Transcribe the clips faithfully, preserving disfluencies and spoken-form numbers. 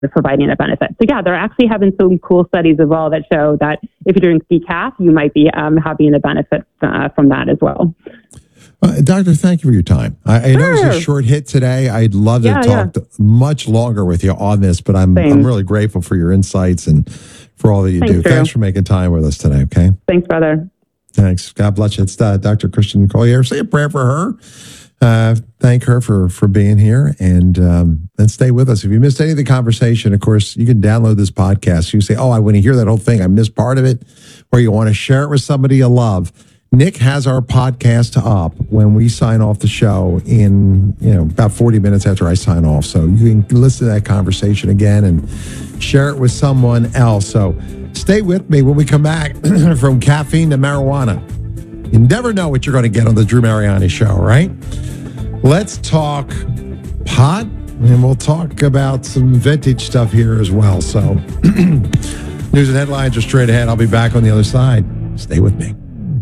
providing a benefit. So yeah, they're actually having some cool studies as well that show that if you're doing decaf, you might be um, having a benefit uh, from that as well. Uh, Doctor, thank you for your time. I, I sure. know it's a short hit today. I'd love to yeah, talk yeah. much longer with you on this, but I'm Same. I'm really grateful for your insights and for all that you Thanks, do. Drew. Thanks for making time with us today, okay? Thanks, brother. Thanks. God bless you. It's uh, Doctor Christian Collier. Say a prayer for her. Uh, thank her for, for being here, and um, and stay with us. If you missed any of the conversation, of course, you can download this podcast. You say, oh, I want to hear that whole thing. I missed part of it, or you want to share it with somebody you love. Nick has our podcast up when we sign off the show in, you know, about forty minutes after I sign off. So you can listen to that conversation again and share it with someone else. So stay with me when we come back from caffeine to marijuana. You never know what you're going to get on the Drew Mariani Show, right? Let's talk pot, and we'll talk about some vintage stuff here as well. So news and headlines are straight ahead. I'll be back on the other side. Stay with me.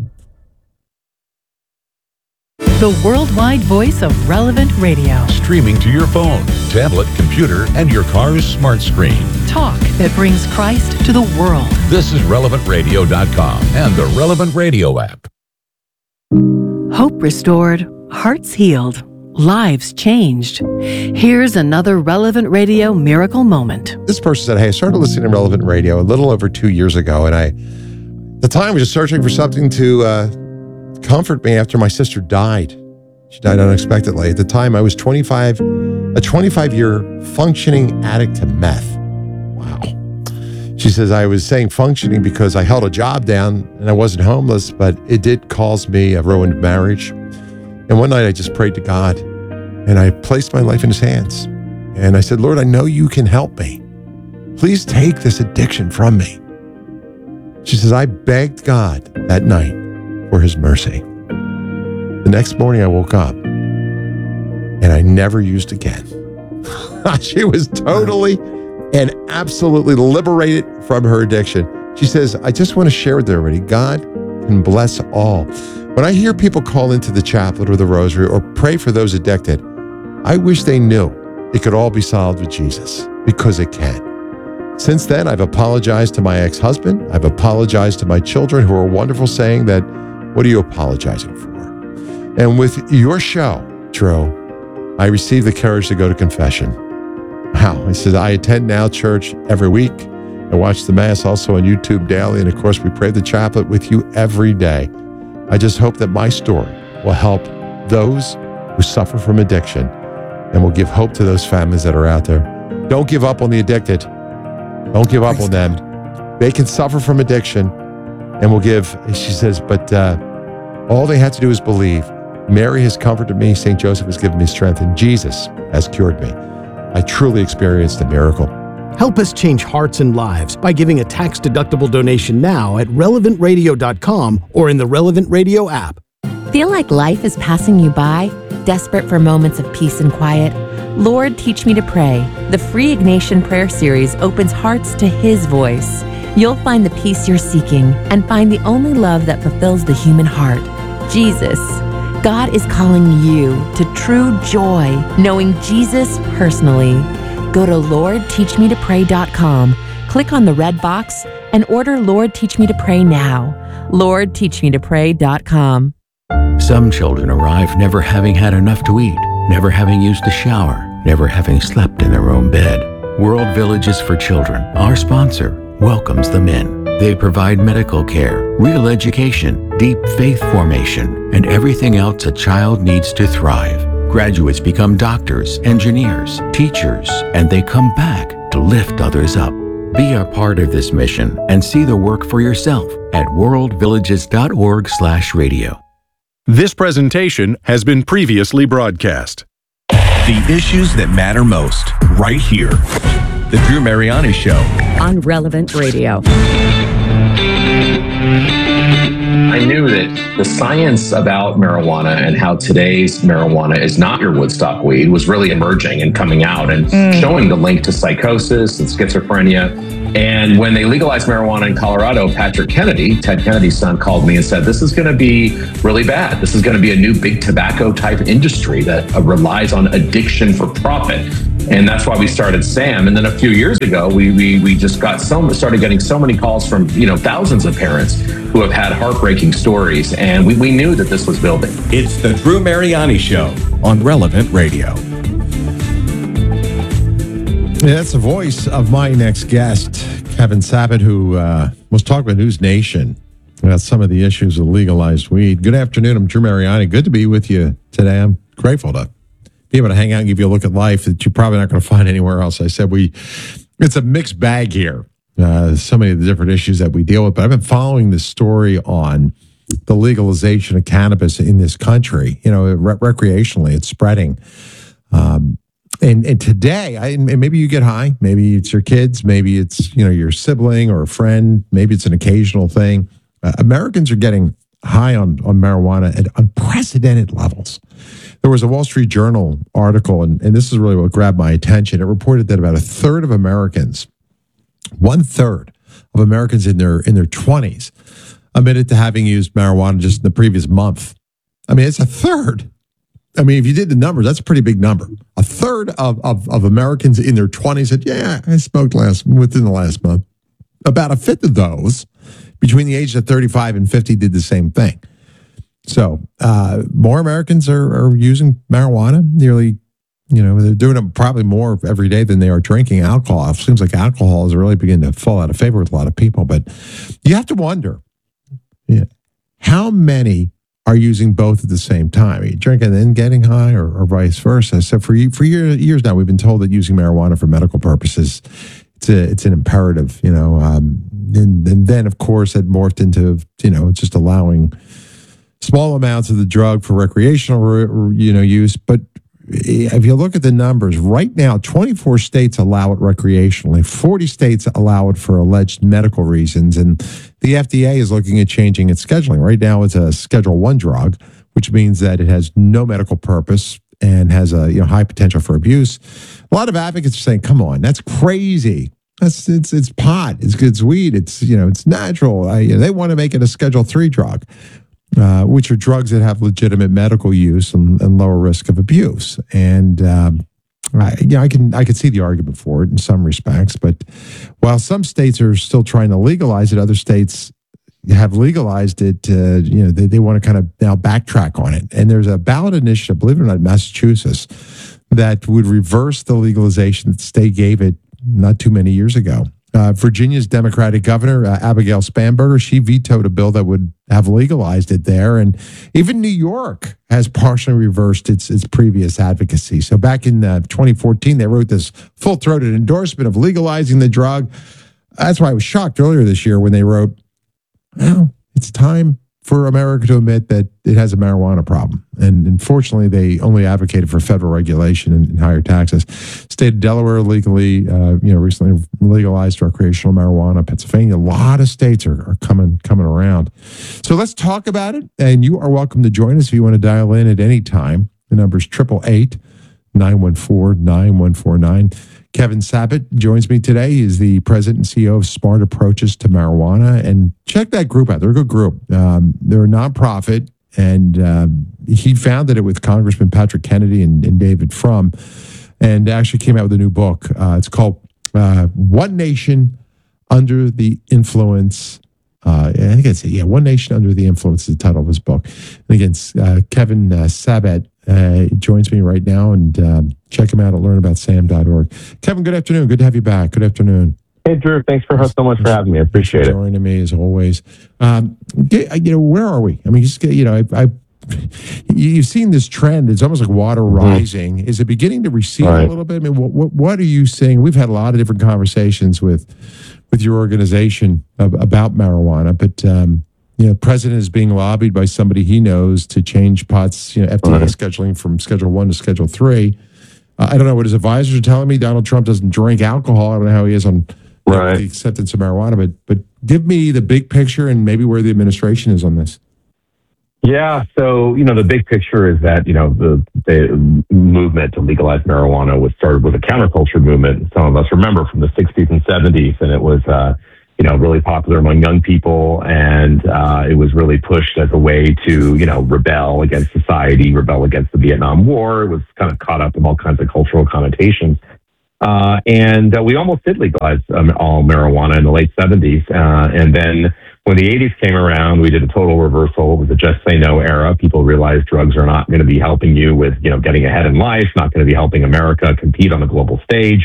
The worldwide voice of Relevant Radio. Streaming to your phone, tablet, computer, and your car's smart screen. Talk that brings Christ to the world. This is relevant radio dot com and the Relevant Radio app. Hope restored, hearts healed, lives changed. Here's another Relevant Radio miracle moment. This person said, hey, I started listening to Relevant Radio a little over two years ago, and I, at the time, was just searching for something to uh, comfort me after my sister died. She died unexpectedly. At the time, I was twenty-five, a twenty-five-year functioning addict to meth. Wow. She says, I was saying functioning because I held a job down and I wasn't homeless, but it did cause me a ruined marriage. And one night I just prayed to God and I placed my life in his hands. And I said, Lord, I know you can help me. Please take this addiction from me. She says, I begged God that night for his mercy. The next morning I woke up and I never used again. She was totally and absolutely liberated from her addiction. She says, I just want to share with everybody, God can bless all. When I hear people call into the chaplet or the rosary or pray for those addicted, I wish they knew it could all be solved with Jesus, because it can. Since then, I've apologized to my ex-husband. I've apologized to my children, who are wonderful, saying that, what are you apologizing for? And with your show, Drew, I received the courage to go to confession. Wow. I said, I attend now church every week. I watch the Mass also on YouTube daily. And of course, we pray the chaplet with you every day. I just hope that my story will help those who suffer from addiction and will give hope to those families that are out there. Don't give up on the addicted. Don't give up on them. They can suffer from addiction and will give, she says, but uh, all they have to do is believe. Mary has comforted me. Saint Joseph has given me strength, and Jesus has cured me. I truly experienced a miracle. Help us change hearts and lives by giving a tax-deductible donation now at relevant radio dot com or in the Relevant Radio app. Feel like life is passing you by? Desperate for moments of peace and quiet? Lord, Teach Me to Pray. The free Ignatian Prayer Series opens hearts to His voice. You'll find the peace you're seeking and find the only love that fulfills the human heart, Jesus. God is calling you to true joy, knowing Jesus personally. Go to lord teach me to pray dot com, click on the red box, and order Lord Teach Me to Pray now. lord teach me to pray dot com. Some children arrive never having had enough to eat, never having used a shower, never having slept in their own bed. World Villages for Children, our sponsor, welcomes them in. They provide medical care, real education, deep faith formation, and everything else a child needs to thrive. Graduates become doctors, engineers, teachers, and they come back to lift others up. Be a part of this mission and see the work for yourself at world villages dot org slash radio. This presentation has been previously broadcast. The issues that matter most, right here. The Drew Mariani Show on Relevant Radio. I knew that the science about marijuana and how today's marijuana is not your Woodstock weed was really emerging and coming out and mm. showing the link to psychosis and schizophrenia. And when they legalized marijuana in Colorado, Patrick Kennedy, Ted Kennedy's son, called me and said, this is going to be really bad. This is going to be a new big tobacco type industry that uh, relies on addiction for profit. And that's why we started SAM. And then a few years ago, we we, we just got so started getting so many calls from, you know, thousands of parents who have had heartbreaking stories. And we, we knew that this was building. It's the Drew Mariani Show on Relevant Radio. Yeah, that's the voice of my next guest, Kevin Sabet, who uh, was talking with News Nation about some of the issues of legalized weed. Good afternoon. I'm Drew Mariani. Good to be with you today. I'm grateful to be able to hang out and give you a look at life that you're probably not going to find anywhere else. I said we, it's a mixed bag here. Uh, so many of the different issues that we deal with, but I've been following this story on the legalization of cannabis in this country. You know, re- recreationally, it's spreading. Um, and and today, I, and maybe you get high, maybe it's your kids, maybe it's, you know, your sibling or a friend, maybe it's an occasional thing. Uh, Americans are getting high on, on marijuana at unprecedented levels. There was a Wall Street Journal article, and, and this is really what grabbed my attention. It reported that about a third of Americans, one third of Americans in their in their twenties, admitted to having used marijuana just in the previous month. I mean, it's a third. I mean, if you did the numbers, that's a pretty big number. A third of, of, of Americans in their twenties said, yeah, I smoked last within the last month. About a fifth of those between the ages of thirty-five and fifty did the same thing. So uh, more Americans are, are using marijuana. Nearly, you know, they're doing it probably more every day than they are drinking alcohol. It seems like alcohol is really beginning to fall out of favor with a lot of people. But you have to wonder, yeah, how many are using both at the same time? Are you drinking and then getting high, or, or vice versa? So for for year, years now, we've been told that using marijuana for medical purposes, it's a, it's an imperative, you know. Um, and, and then, of course, it morphed into, you know, just allowing small amounts of the drug for recreational, you know, use. But if you look at the numbers, right now, twenty-four states allow it recreationally. forty states allow it for alleged medical reasons. And the F D A is looking at changing its scheduling. Right now, it's a Schedule One drug, which means that it has no medical purpose and has a, you know, high potential for abuse. A lot of advocates are saying, come on, that's crazy. That's it's it's pot. It's it's weed. It's, you know, it's natural. I, you know, they want to make it a Schedule Three drug. Uh, which are drugs that have legitimate medical use and, and lower risk of abuse. And um, I, you know, I can I can see the argument for it in some respects. But while some states are still trying to legalize it, other states have legalized it. Uh, you know, they, they want to kind of now backtrack on it. And there's a ballot initiative, believe it or not, in Massachusetts, that would reverse the legalization that the state gave it not too many years ago. Uh, Virginia's Democratic governor, uh, Abigail Spanberger, she vetoed a bill that would have legalized it there. And even New York has partially reversed its its previous advocacy. So back in uh, twenty fourteen, they wrote this full-throated endorsement of legalizing the drug. That's why I was shocked earlier this year when they wrote, well, it's time for America to admit that it has a marijuana problem. And unfortunately, they only advocated for federal regulation and, and higher taxes. State of Delaware legally, uh, you know, recently legalized recreational marijuana. Pennsylvania, a lot of states are, are coming coming around. So let's talk about it. And you are welcome to join us if you want to dial in at any time. The number is eight eight eight, nine one four, nine one four nine. Kevin Sabet joins me today. He's the president and C E O of Smart Approaches to Marijuana. And check that group out. They're a good group. Um, they're a nonprofit, and um, he founded it with Congressman Patrick Kennedy and, and David Frum, and actually came out with a new book. Uh, it's called uh, One Nation Under the Influence. Uh, I think it's, yeah, One Nation Under the Influence is the title of his book. And again, uh, Kevin uh, Sabet uh, joins me right now, and um, check him out at learn about sam dot org. Kevin, good afternoon. Good to have you back. Good afternoon. Hey, Drew. Thanks for so much for having me. I appreciate it. Joining me as always. Um, get, you know, where are we? I mean, just get, you know, I, I, you've seen this trend. It's almost like water rising. Mm-hmm. Is it beginning to recede right. a little bit? I mean, what, what, what are you seeing? We've had a lot of different conversations with with your organization about marijuana, but um, you know, the president is being lobbied by somebody he knows to change pot's, you know, F D A right. scheduling from Schedule One to Schedule Three. Uh, I don't know what his advisors are telling me. Donald Trump doesn't drink alcohol. I don't know how he is on right. the acceptance of marijuana, but but give me the big picture and maybe where the administration is on this. Yeah, so, you know, the big picture is that, you know, the, the movement to legalize marijuana was started with a counterculture movement. Some of us remember from the sixties and seventies, and it was, uh, you know, really popular among young people, and uh, it was really pushed as a way to, you know, rebel against society, rebel against the Vietnam War. It was kind of caught up in all kinds of cultural connotations. Uh, and uh, we almost did legalize um, all marijuana in the late seventies. Uh, and then when the eighties came around, we did a total reversal. It was a just say no era. People realized drugs are not going to be helping you with, you know, getting ahead in life, not going to be helping America compete on the global stage.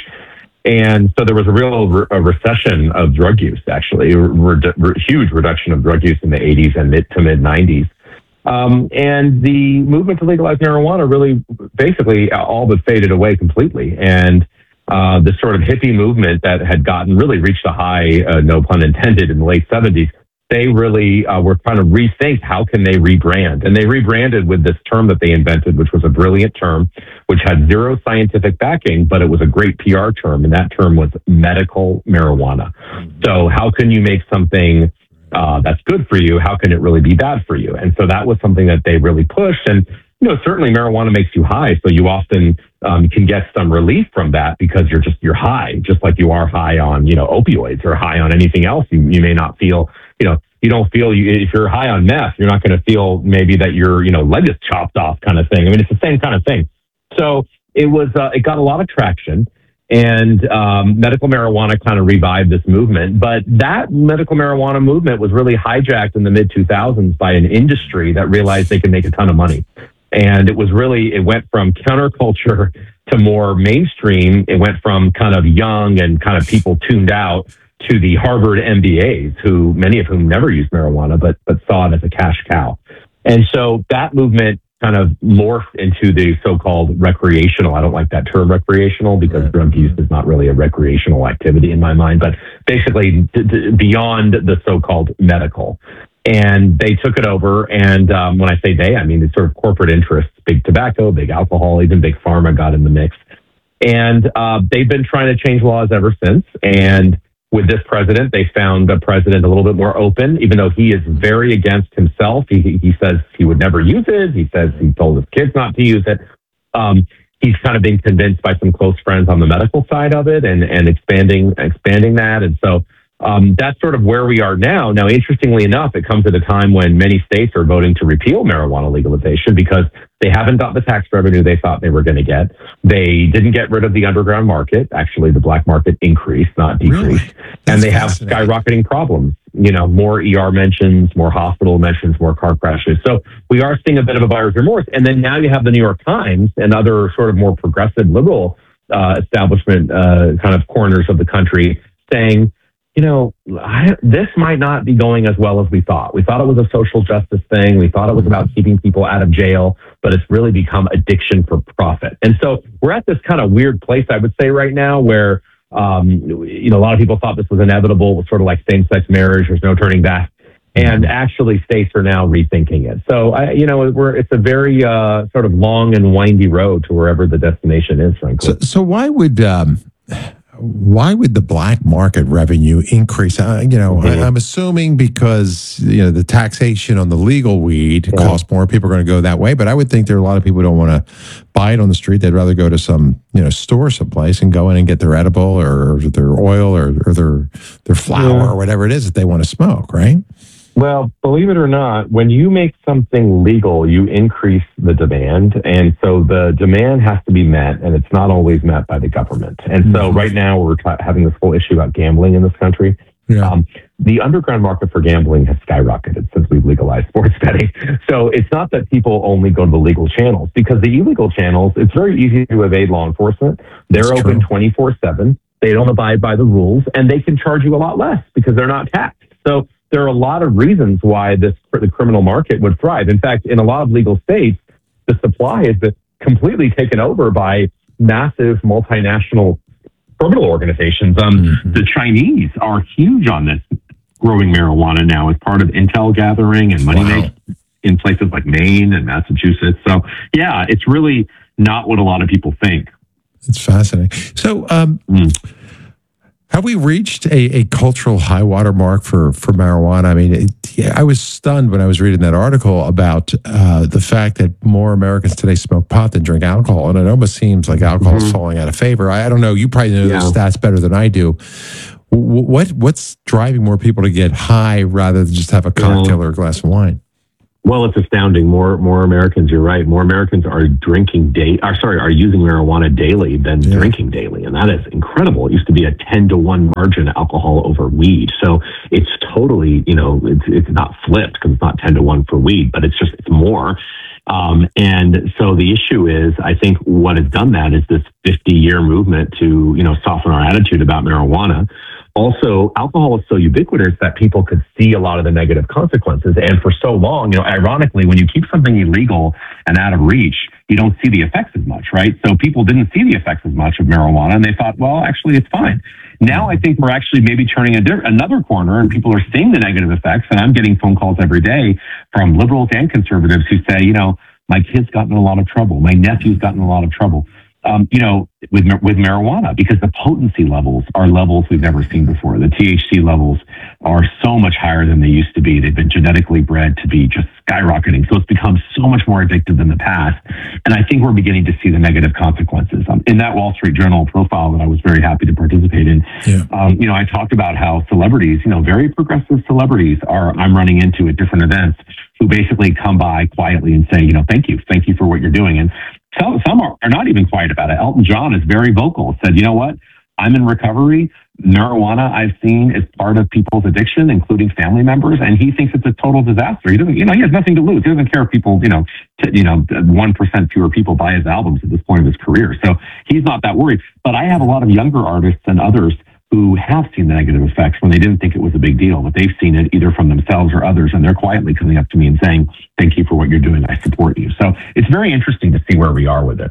And so there was a real re- a recession of drug use, actually, a re- re- huge reduction of drug use in the eighties and mid to mid nineties. Um, and the movement to legalize marijuana really basically all but faded away completely. And uh, the sort of hippie movement that had gotten really reached a high, uh, no pun intended, in the late seventies, they really uh, were trying to rethink how can they rebrand. And they rebranded with this term that they invented, which was a brilliant term, which had zero scientific backing, but it was a great P R term. And that term was medical marijuana. So how can you make something uh, that's good for you? How can it really be bad for you? And so that was something that they really pushed. And, you know, certainly marijuana makes you high. So you often um, can get some relief from that because you're just, you're high, just like you are high on, you know, opioids or high on anything else. You, you may not feel, you know, you don't feel, you, if you're high on meth, you're not going to feel maybe that your, you know, leg is chopped off kind of thing. I mean, it's the same kind of thing. So it was, uh, it got a lot of traction, and um, medical marijuana kind of revived this movement. But that medical marijuana movement was really hijacked in the mid two thousands by an industry that realized they could make a ton of money. And it was really, it went from counterculture to more mainstream. It went from kind of young and kind of people tuned out to the Harvard M B As, who many of whom never used marijuana, but but saw it as a cash cow. And so that movement kind of morphed into the so-called recreational. I don't like that term recreational because drug use is not really a recreational activity in my mind, but basically d- d- beyond the so-called medical. And they took it over. And um, when I say they, I mean the sort of corporate interests, big tobacco, big alcohol, even big pharma got in the mix. And uh, they've been trying to change laws ever since. And with this president, they found the president a little bit more open, even though he is very against himself. He, he says he would never use it. He says he told his kids not to use it. Um, he's kind of been convinced by some close friends on the medical side of it and, and expanding expanding that. And so um, that's sort of where we are now. Now, interestingly enough, it comes at a time when many states are voting to repeal marijuana legalization because they haven't got the tax revenue they thought they were going to get. They didn't get rid of the underground market. Actually, the black market increased, not decreased. Really? And they have skyrocketing problems. You know, more E R mentions, more hospital mentions, more car crashes. So we are seeing a bit of a buyer's remorse. And then now you have the New York Times and other sort of more progressive liberal uh, establishment uh, kind of corners of the country saying, you know, I, this might not be going as well as we thought. We thought it was a social justice thing. We thought it was about keeping people out of jail, but it's really become addiction for profit. And so we're at this kind of weird place, I would say, right now where, um, you know, a lot of people thought this was inevitable. It was sort of like same-sex marriage. There's no turning back. And actually states are now rethinking it. So, I, you know, we're, it's a very uh, sort of long and windy road to wherever the destination is, frankly. So, so why would... Um Why would the black market revenue increase? Uh, you know, mm-hmm. I, I'm assuming because, you know, the taxation on the legal weed yeah. costs more. People are going to go that way. But I would think there are a lot of people who don't want to buy it on the street. They'd rather go to some, you know, store someplace and go in and get their edible or their oil or, or their their flour yeah. or whatever it is that they want to smoke, right? Well, believe it or not, when you make something legal, you increase the demand. And so the demand has to be met, and it's not always met by the government. And mm-hmm. so right now we're t- having this whole issue about gambling in this country. Yeah. Um, the underground market for gambling has skyrocketed since we've legalized sports betting. So it's not that people only go to the legal channels, because the illegal channels, it's very easy to evade law enforcement. They're That's open twenty-four seven. They don't abide by the rules, and they can charge you a lot less because they're not taxed. So there are a lot of reasons why this the criminal market would thrive. In fact, in a lot of legal states, the supply has been completely taken over by massive multinational criminal organizations. Um, mm-hmm. The Chinese are huge on this, growing marijuana now as part of intel gathering and money wow. making in places like Maine and Massachusetts. So, yeah, it's really not what a lot of people think. It's fascinating. So, um, mm. have we reached a, a cultural high water mark for, for marijuana? I mean, it, yeah, I was stunned when I was reading that article about uh, the fact that more Americans today smoke pot than drink alcohol. And it almost seems like alcohol mm-hmm. is falling out of favor. I, I don't know. You probably know yeah. those stats better than I do. What What's driving more people to get high rather than just have a cocktail yeah. or a glass of wine? Well, it's astounding. More more Americans, you're right. More Americans are drinking day, or sorry, are using marijuana daily than yeah. drinking daily, and that is incredible. It used to be a ten to one margin alcohol over weed, so it's totally, you know, it's it's not flipped because it's not ten to one for weed, but it's just it's more. Um, and so the issue is, I think what has done that is this fifty year movement to, you know, soften our attitude about marijuana. Also, alcohol is so ubiquitous that people could see a lot of the negative consequences. And for so long, you know, ironically, when you keep something illegal and out of reach, you don't see the effects as much, right? So people didn't see the effects as much of marijuana, and they thought, well, actually, it's fine. Now I think we're actually maybe turning a di- another corner, and people are seeing the negative effects. And I'm getting phone calls every day from liberals and conservatives who say, you know, my kid's gotten in a lot of trouble. My nephew's gotten in a lot of trouble. Um, you know, with with marijuana, because the potency levels are levels we've never seen before. The T H C levels are so much higher than they used to be. They've been genetically bred to be just skyrocketing. So it's become so much more addictive than the past. And I think we're beginning to see the negative consequences. Um, in that Wall Street Journal profile that I was very happy to participate in, yeah. um, you know, I talked about how celebrities, you know, very progressive celebrities are I'm running into at different events who basically come by quietly and say, you know, thank you, thank you for what you're doing. And Some, some are, are not even quiet about it. Elton John is very vocal, said, you know what, I'm in recovery. Marijuana I've seen is part of people's addiction, including family members, and he thinks it's a total disaster. He doesn't, you know, he has nothing to lose. He doesn't care if people, you know, t- you know, one percent fewer people buy his albums at this point of his career. So he's not that worried. But I have a lot of younger artists and others who have seen the negative effects when they didn't think it was a big deal, but they've seen it either from themselves or others, and they're quietly coming up to me and saying, thank you for what you're doing. I support you. So it's very interesting to see where we are with it.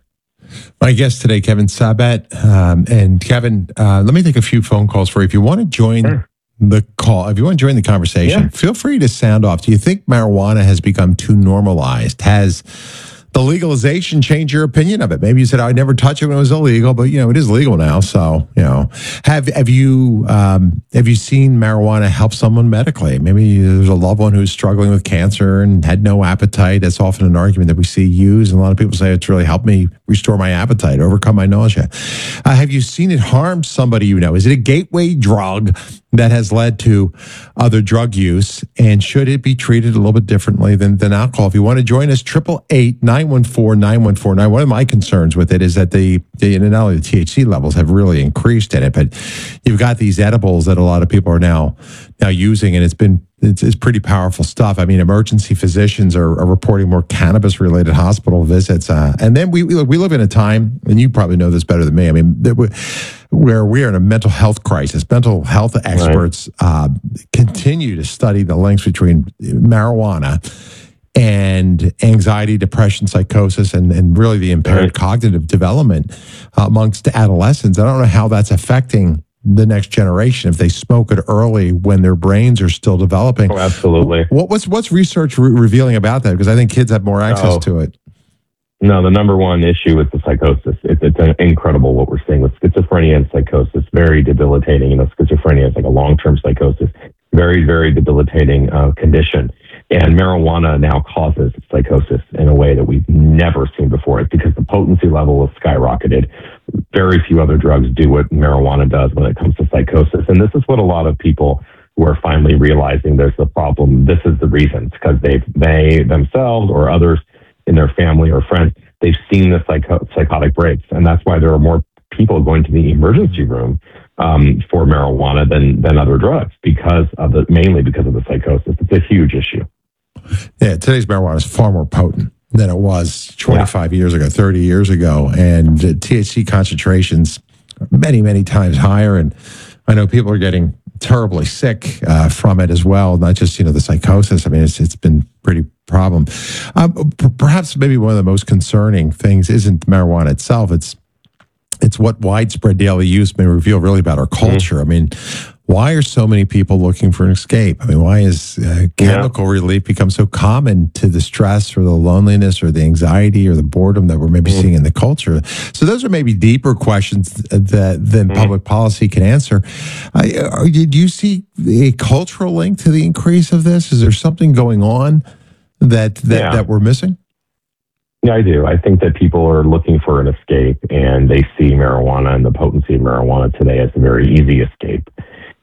My guest today, Kevin Sabet. Um, and Kevin, uh, let me take a few phone calls for you. If you want to join sure. the call, if you want to join the conversation, yeah. feel free to sound off. Do you think marijuana has become too normalized? Has the legalization change your opinion of it? Maybe you said, I never touched it when it was illegal, but, you know, it is legal now. So, you know, have have you um, have you seen marijuana help someone medically? Maybe there's a loved one who's struggling with cancer and had no appetite. That's often an argument that we see used. And a lot of people say it's really helped me restore my appetite, overcome my nausea. Uh, have you seen it harm somebody you know? Is it a gateway drug that has led to other drug use? And should it be treated a little bit differently than, than alcohol? If you want to join us, triple eight, nine one four, nine one four nine. One of my concerns with it is that the, the not only the T H C levels have really increased in it, but you've got these edibles that a lot of people are now now using, and it's been it's, it's pretty powerful stuff. I mean, emergency physicians are, are reporting more cannabis-related hospital visits, uh, and then we, we we live in a time, and you probably know this better than me. I mean, that we, where we are in a mental health crisis. Mental health experts right. uh, continue to study the links between marijuana and anxiety, depression, psychosis, and, and really the impaired right. cognitive development uh, amongst adolescents. I don't know how that's affecting the next generation if they smoke it early when their brains are still developing. Oh, absolutely. What, what's what's research re- revealing about that? Because I think kids have more access oh. to it. No, the number one issue is the psychosis. It's, it's incredible what we're seeing with schizophrenia and psychosis. Very debilitating. You know, schizophrenia is like a long-term psychosis. Very, very debilitating uh, condition. And marijuana now causes psychosis in a way that we've never seen before. It's because the potency level is skyrocketed. Very few other drugs do what marijuana does when it comes to psychosis. And this is what a lot of people who are finally realizing there's a problem. This is the reason. It's because they've, they themselves or others in their family or friends, they've seen the psycho- psychotic breaks. And that's why there are more people going to the emergency room um, for marijuana than, than other drugs, because of the, mainly because of the psychosis. It's a huge issue. Yeah, today's marijuana is far more potent than it was twenty-five yeah. years ago, thirty years ago. And uh, T H C concentrations many, many times higher. And I know people are getting terribly sick uh, from it as well. Not just, you know, the psychosis. I mean, it's it's been pretty problem. Um, p- perhaps maybe one of the most concerning things isn't marijuana itself. It's it's what widespread daily use may reveal really about our culture. Mm-hmm. I mean, why are so many people looking for an escape? I mean, why has uh, chemical yeah. relief become so common to the stress or the loneliness or the anxiety or the boredom that we're maybe mm-hmm. seeing in the culture? So those are maybe deeper questions that than mm-hmm. public policy can answer. Uh, did you see a cultural link to the increase of this? Is there something going on that that, yeah. that we're missing? Yeah, I do. I think that people are looking for an escape, and they see marijuana and the potency of marijuana today as a very easy escape.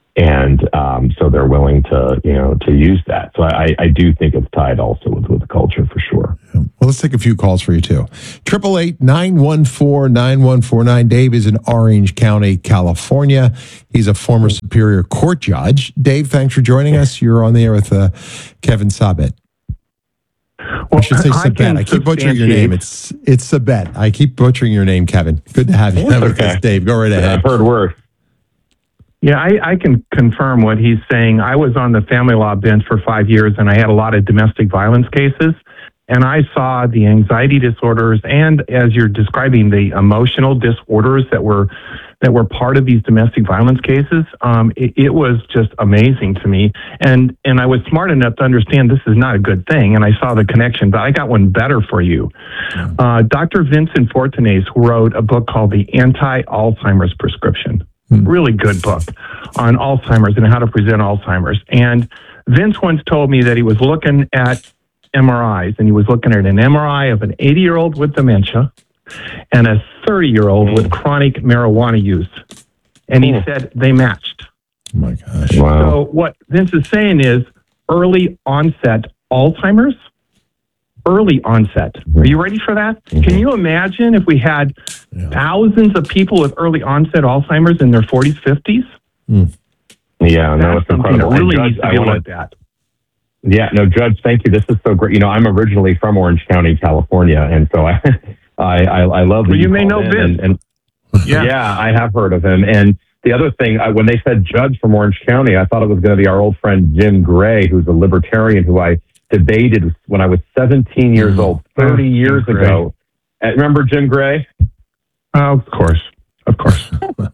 And um, so they're willing to, you know, to use that. So I, I do think it's tied also with, with the culture for sure. Well, let's take a few calls for you too. Triple eight nine one four nine one four nine. Dave is in Orange County, California. He's a former Superior Court judge. Dave, thanks for joining us. You're on the air with uh, Kevin Sabet. Well, I should say I Sabet. I keep butchering your name. It's it's Sabet. I keep butchering your name, Kevin. Good to have you with okay. us, Dave. Go right ahead. I've heard worse. Yeah, I, I can confirm what he's saying. I was on the family law bench for five years, and I had a lot of domestic violence cases. And I saw the anxiety disorders, and as you're describing, the emotional disorders that were that were part of these domestic violence cases. Um, it, it was just amazing to me. And and I was smart enough to understand this is not a good thing. And I saw the connection. But I got one better for you. Uh, Doctor Vincent Fortunes wrote a book called The Anti-Alzheimer's Prescription. Really good book on Alzheimer's and how to present Alzheimer's. And Vince once told me that he was looking at M R Is, and he was looking at an M R I of an eighty-year-old with dementia and a thirty-year-old with chronic marijuana use. And he said they matched. Oh, my gosh. Wow. So what Vince is saying is early onset Alzheimer's, early onset. Are you ready for that? Mm-hmm. Can you imagine if we had yeah. thousands of people with early onset Alzheimer's in their forties, fifties? Mm. Yeah, That's no, it's something incredible. that really Judge, needs to I be wanna, looked at. Yeah, no, Judge, thank you. This is so great. You know, I'm originally from Orange County, California, and so I, I, I, I love that well, you, you may know Vince. And, and yeah. yeah, I have heard of him. And the other thing, I, when they said judge from Orange County, I thought it was going to be our old friend Jim Gray, who's a libertarian who I debated when I was seventeen years mm-hmm. old, thirty oh, years Jim ago. Uh, remember Jim Gray? Oh, of course. Of course.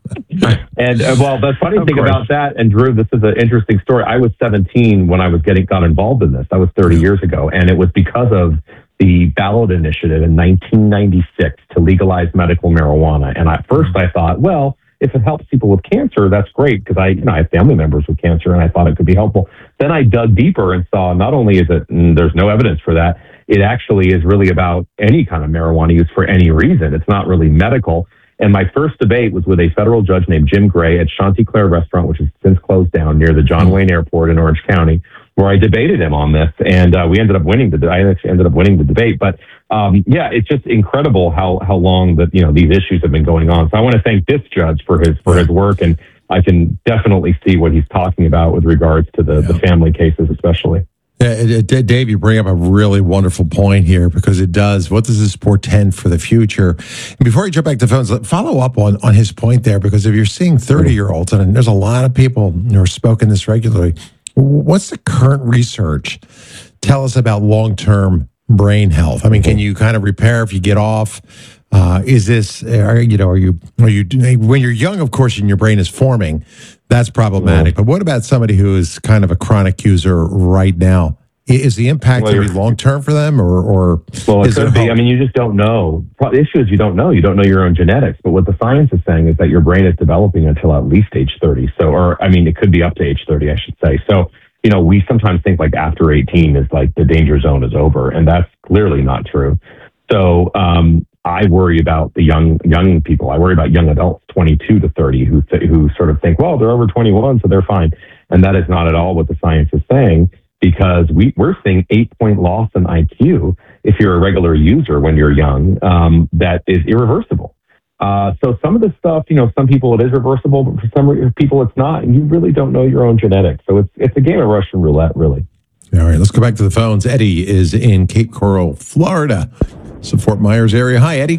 And uh, well, the funny of thing course. about that, and Drew, this is an interesting story. I was seventeen when I was getting got involved in this. That was thirty years ago, and it was because of the ballot initiative in nineteen ninety-six to legalize medical marijuana. And at first, I thought, well, if it helps people with cancer, that's great, because I, you know, I have family members with cancer, and I thought it could be helpful. Then I dug deeper and saw not only is it mm, there's no evidence for that, it actually is really about any kind of marijuana use for any reason. It's not really medical. And my first debate was with a federal judge named Jim Gray at Chanticleer Restaurant, which has since closed down near the John Wayne Airport in Orange County, where I debated him on this, and uh, we ended up winning the. I actually ended up winning the debate. But um, yeah, it's just incredible how how long that you know these issues have been going on. So I want to thank this judge for his for his work, and I can definitely see what he's talking about with regards to the, yeah. the family cases, especially. Yeah, Dave, you bring up a really wonderful point here, because it does. What does this portend for the future? And before you jump back to phones, follow up on, on his point there, because if you're seeing thirty-year-olds, and there's a lot of people who are smoking this regularly, what's the current research tell us about long-term brain health? I mean, can you kind of repair if you get off? Uh, is this, are, you know, are you, are you, when you're young, of course, and your brain is forming, that's problematic. But what about somebody who is kind of a chronic user right now? Is the impact well, going to be long-term for them, or, or well, it is could be. I mean, you just don't know. The issue is you don't know. You don't know your own genetics. But what the science is saying is that your brain is developing until at least age thirty. So, or I mean, it could be up to age thirty, I should say. So, you know, we sometimes think like after eighteen is like the danger zone is over, and that's clearly not true. So, um, I worry about the young young people. I worry about young adults, twenty-two to thirty, who th- who sort of think, well, they're over twenty-one, so they're fine. And that is not at all what the science is saying, because we, we're seeing eight-point loss in I Q if you're a regular user when you're young, um, that is irreversible. Uh, so some of this stuff, you know, some people it is reversible, but for some people it's not, and you really don't know your own genetics. So it's it's a game of Russian roulette, really. All right, let's go back to the phones. Eddie is in Cape Coral, Florida. So Fort Myers area. Hi, Eddie.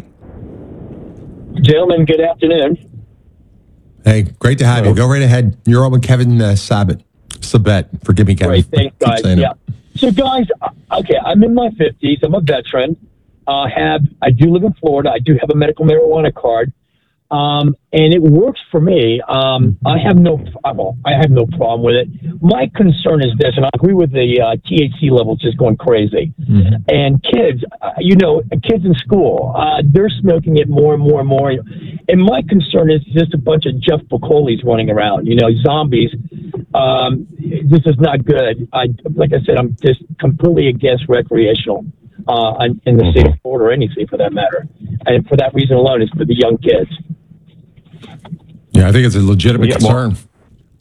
Gentlemen, good afternoon. Hey, great to have Hello. you. Go right ahead. You're on with Kevin uh, Sabet. Sabet. Forgive me, Kevin. Great, thanks, guys. Yeah. It. So, guys, okay, I'm in my fifties. I'm a veteran. Uh, have I do live in Florida. I do have a medical marijuana card, um, and it works for me. Um, I have no, well, I have no problem with it. My concern is this, and I agree with the uh, T H C levels just going crazy. Mm-hmm. And kids, uh, you know, kids in school, uh, they're smoking it more and more and more. And my concern is just a bunch of Jeff Bucolis running around, you know, zombies. Um, this is not good. I, like I said, I'm just completely against recreational uh, in the state of Florida, or any state for that matter. And for that reason alone, it's for the young kids. Yeah, I think it's a legitimate yeah, concern.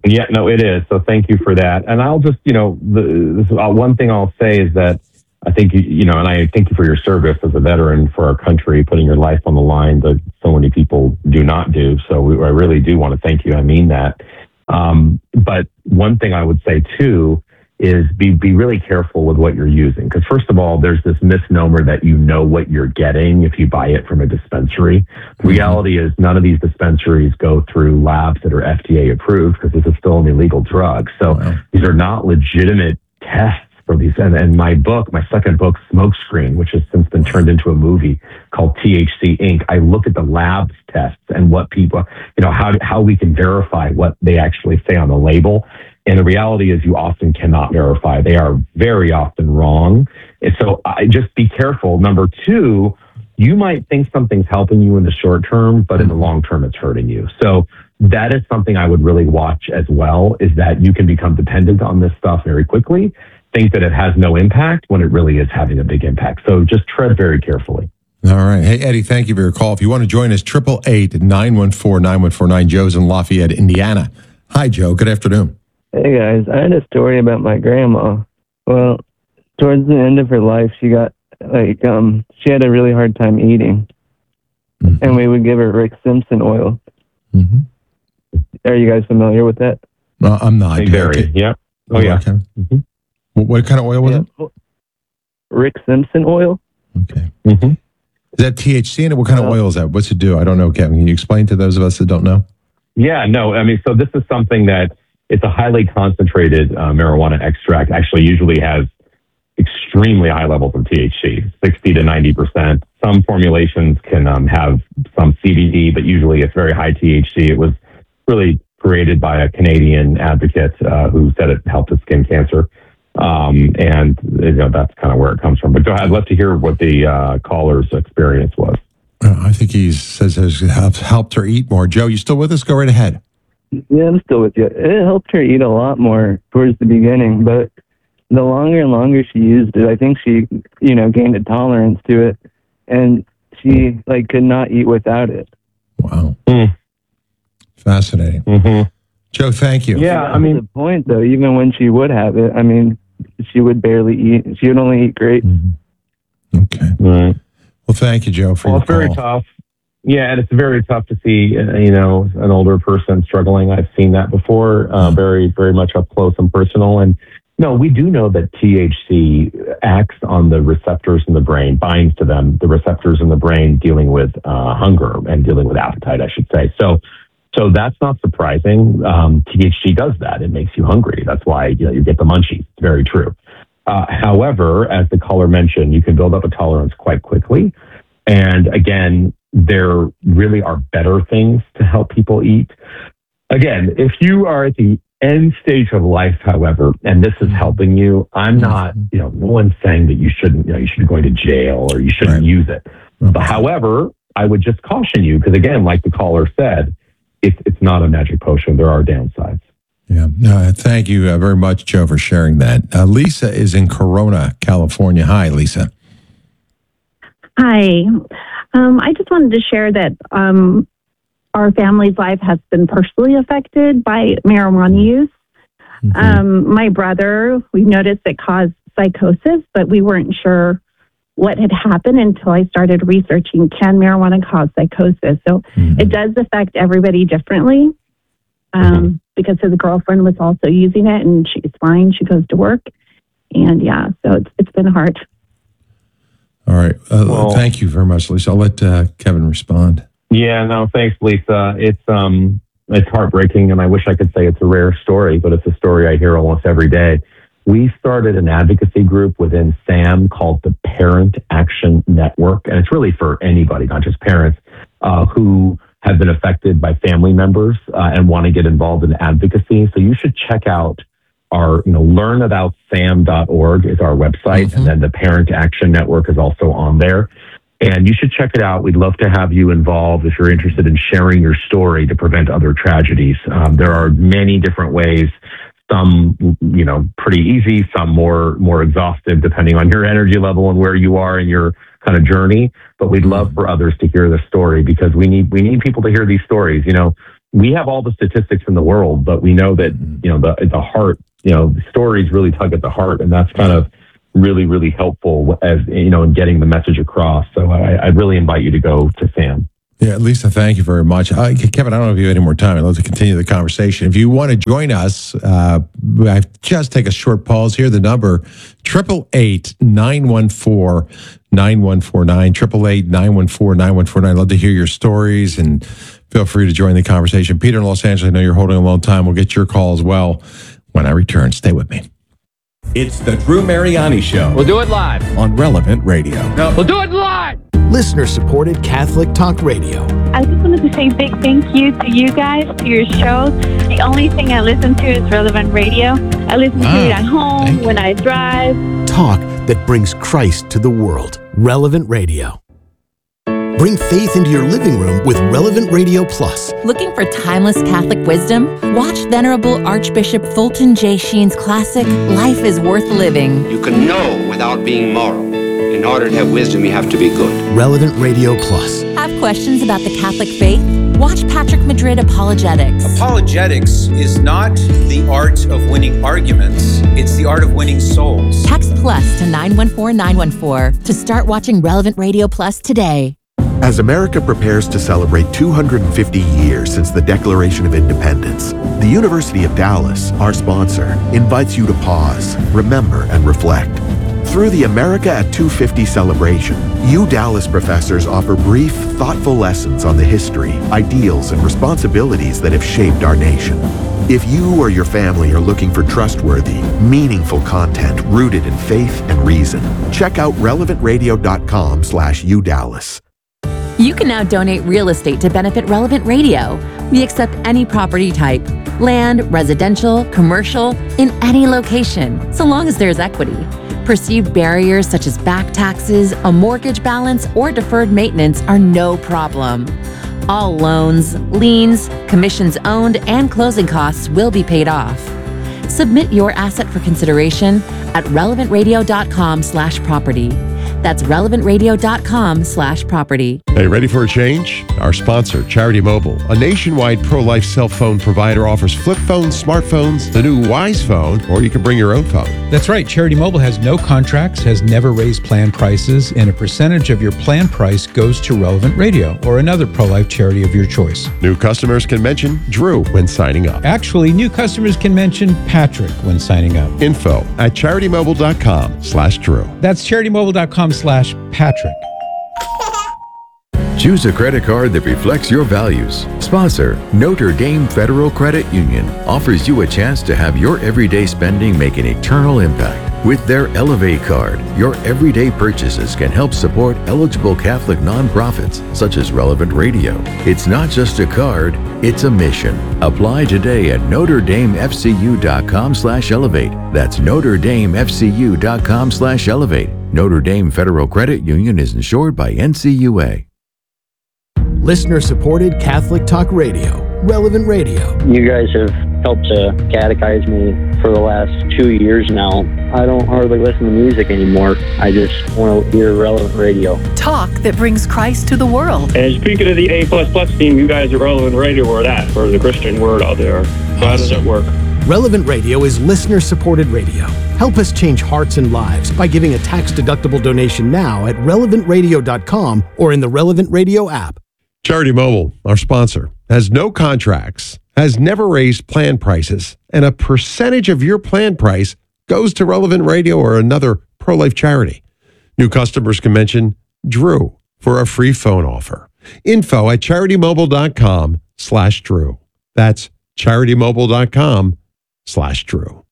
Yeah, no, it is. So thank you for that. And I'll just, you know, the, this, uh, one thing I'll say is that I think, you, you know, and I thank you for your service as a veteran for our country, putting your life on the line that so many people do not do. So we, I really do want to thank you. I mean that. Um, but one thing I would say too is be be really careful with what you're using. Because first of all, there's this misnomer that you know what you're getting if you buy it from a dispensary. The reality is none of these dispensaries go through labs that are F D A approved because this is still an illegal drug. So wow. These are not legitimate tests for these. And, and my book, my second book, Smokescreen, which has since been turned into a movie called T H C Incorporated. I look at the labs tests and what people, you know, how how we can verify what they actually say on the label. And the reality is you often cannot verify. They are very often wrong. And so I just be careful. Number two, you might think something's helping you in the short term, but in the long term, it's hurting you. So that is something I would really watch as well, is that you can become dependent on this stuff very quickly, think that it has no impact when it really is having a big impact. So just tread very carefully. All right. Hey, Eddie, thank you for your call. If you want to join us, eight eight eight, nine one four, nine one four nine. Joe's in Lafayette, Indiana. Hi, Joe. Good afternoon. Hey guys, I had a story about my grandma. Well, towards the end of her life, she got like um she had a really hard time eating, mm-hmm. and we would give her Rick Simpson oil. Mm-hmm. Are you guys familiar with that? No, I'm not. Hey, very, yeah. Oh yeah. Okay. Mm-hmm. What, what kind of oil was yeah. it? Rick Simpson oil. Okay. Mm-hmm. Is that T H C in it? What kind uh, of oil is that? What's it do? I don't know, Kevin. Can you explain to those of us that don't know? Yeah. No. I mean, so this is something that. It's a highly concentrated uh, marijuana extract. Actually, usually has extremely high levels of T H C, sixty to ninety percent. Some formulations can um, have some C B D, but usually it's very high T H C. It was really created by a Canadian advocate uh, who said it helped with skin cancer. Um, and you know that's kind of where it comes from. But go ahead. I'd love to hear what the uh, caller's experience was. Uh, I think he says it has helped her eat more. Joe, you still with us? Go right ahead. Yeah, I'm still with you. It helped her eat a lot more towards the beginning, but the longer and longer she used it, I think she, you know, gained a tolerance to it, and she like could not eat without it. Wow, mm. Fascinating. Mm-hmm. Joe, thank you. Yeah, I mean, the point though, even when she would have it, I mean, she would barely eat. She would only eat grapes. Mm-hmm. Okay. Right. Well, thank you, Joe, for well, your it's very call. tough. Yeah, and it's very tough to see, uh, you know, an older person struggling. I've seen that before, uh, very, very much up close and personal. And no, we do know that T H C acts on the receptors in the brain, binds to them, the receptors in the brain dealing with uh, hunger and dealing with appetite, I should say. So, so that's not surprising. Um, T H C does that; it makes you hungry. That's why you know, you get the munchies. It's very true. Uh, however, as the caller mentioned, you can build up a tolerance quite quickly. And again, there really are better things to help people eat. Again, if you are at the end stage of life, however, and this is helping you, I'm not, you know, no one's saying that you shouldn't, you know, you should be going to jail or you shouldn't right. use it. Mm-hmm. But however, I would just caution you, because again, like the caller said, it's, it's not a magic potion. There are downsides. Yeah. No, thank you uh, very much, Joe, for sharing that. Uh, Lisa is in Corona, California. Hi, Lisa. Hi. Um, I just wanted to share that um, our family's life has been personally affected by marijuana use. Mm-hmm. Um, my brother, we noticed it caused psychosis, but we weren't sure what had happened until I started researching, can marijuana cause psychosis? So mm-hmm. it does affect everybody differently um, mm-hmm. because his girlfriend was also using it and she's fine. She goes to work. And yeah, so it's it's been hard. All right. Uh, well, thank you very much, Lisa. I'll let uh, Kevin respond. Yeah, no, thanks, Lisa. It's um, it's heartbreaking, and I wish I could say it's a rare story, but it's a story I hear almost every day. We started an advocacy group within SAM called the Parent Action Network, and it's really for anybody, not just parents, uh, who have been affected by family members uh, and want to get involved in advocacy. So you should check out our, you know, learn about sam dot org is our website, mm-hmm. and then the Parent Action Network is also on there. And you should check it out. We'd love to have you involved if you're interested in sharing your story to prevent other tragedies. Um, there are many different ways. Some, you know, pretty easy, some more more exhaustive, depending on your energy level and where you are in your kind of journey. But we'd love for others to hear the story, because we need we need people to hear these stories. You know, we have all the statistics in the world, but we know that, you know, the, the heart, you know, the stories really tug at the heart. And that's kind of really, really helpful as, you know, in getting the message across. So I, I really invite you to go to SAM. Yeah, Lisa, thank you very much. Uh, Kevin, I don't know if you have any more time. I'd love to continue the conversation. If you want to join us, uh, I just take a short pause here. The number, eight eight eight, nine one four, nine one four nine, eight eight eight, nine one four, nine one four nine. I'd love to hear your stories, and feel free to join the conversation. Peter in Los Angeles, I know you're holding a long time. We'll get your call as well when I return. Stay with me. It's the Drew Mariani Show. We'll do it live on Relevant Radio. No, we'll do it live. Listener-supported Catholic Talk Radio. I just wanted to say a big thank you to you guys, to your show. The only thing I listen to is Relevant Radio. I listen Wow. to it at home, when I drive. Talk that brings Christ to the world. Relevant Radio. Bring faith into your living room with Relevant Radio Plus. Looking for timeless Catholic wisdom? Watch Venerable Archbishop Fulton J. Sheen's classic, Life is Worth Living. You can know without being moral. In order to have wisdom, you have to be good. Relevant Radio Plus. Have questions about the Catholic faith? Watch Patrick Madrid Apologetics. Apologetics is not the art of winning arguments, it's the art of winning souls. Text plus to nine one four nine one four to start watching Relevant Radio Plus today. As America prepares to celebrate two hundred fifty years since the Declaration of Independence, the University of Dallas, our sponsor, invites you to pause, remember, and reflect. Through the America at two fifty celebration, U Dallas professors offer brief, thoughtful lessons on the history, ideals, and responsibilities that have shaped our nation. If you or your family are looking for trustworthy, meaningful content rooted in faith and reason, check out relevant radio dot com slash U Dallas. You can now donate real estate to benefit Relevant Radio. We accept any property type, land, residential, commercial, in any location, so long as there's equity. Perceived barriers such as back taxes, a mortgage balance, or deferred maintenance are no problem. All loans, liens, commissions owned, and closing costs will be paid off. Submit your asset for consideration at relevant radio dot com slash property. That's relevant radio dot com slash property. Hey, ready for a change? Our sponsor, Charity Mobile, a nationwide pro-life cell phone provider, offers flip phones, smartphones, the new Wise Phone, or you can bring your own phone. That's right. Charity Mobile has no contracts, has never raised plan prices, and a percentage of your plan price goes to Relevant Radio or another pro-life charity of your choice. New customers can mention Drew when signing up. Actually, new customers can mention Patrick when signing up. Info at charity mobile dot com slash Drew. That's charity mobile dot com slash Patrick. Choose a credit card that reflects your values. Sponsor, Notre Dame Federal Credit Union offers you a chance to have your everyday spending make an eternal impact. With their Elevate card, your everyday purchases can help support eligible Catholic nonprofits such as Relevant Radio. It's not just a card, it's a mission. Apply today at notre dame f c u dot com slash elevate. That's notre dame f c u dot com slash elevate. Notre Dame Federal Credit Union is insured by N C U A. Listener-supported Catholic Talk Radio. Relevant Radio. You guys have helped to catechize me for the last two years now. I don't hardly listen to music anymore. I just want to hear Relevant Radio. Talk that brings Christ to the world. And speaking of the A plus plus team, you guys are Relevant Radio or that for the Christian word out there. So how does it work? Relevant Radio is listener-supported radio. Help us change hearts and lives by giving a tax-deductible donation now at relevant radio dot com or in the Relevant Radio app. Charity Mobile, our sponsor, has no contracts, has never raised plan prices, and a percentage of your plan price goes to Relevant Radio or another pro-life charity. New customers can mention Drew for a free phone offer. Info at charity mobile dot com slash Drew. That's charity mobile dot com slash Drew.